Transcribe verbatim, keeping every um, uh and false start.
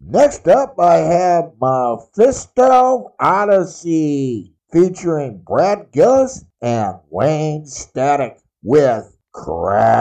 Next up, I have Mephisto Odyssey featuring Brad Gillis and Wayne Static with Crash.